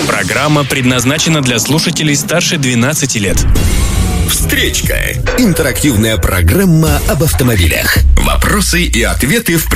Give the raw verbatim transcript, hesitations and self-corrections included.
Программа предназначена для слушателей старше двенадцати лет. Встречка. Интерактивная программа об автомобилях. Вопросы и ответы в